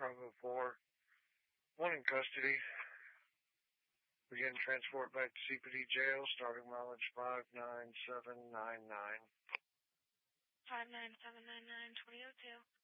Bravo 4. One in custody. Begin transport back to CPD jail, starting mileage 59799. 59799, 2002.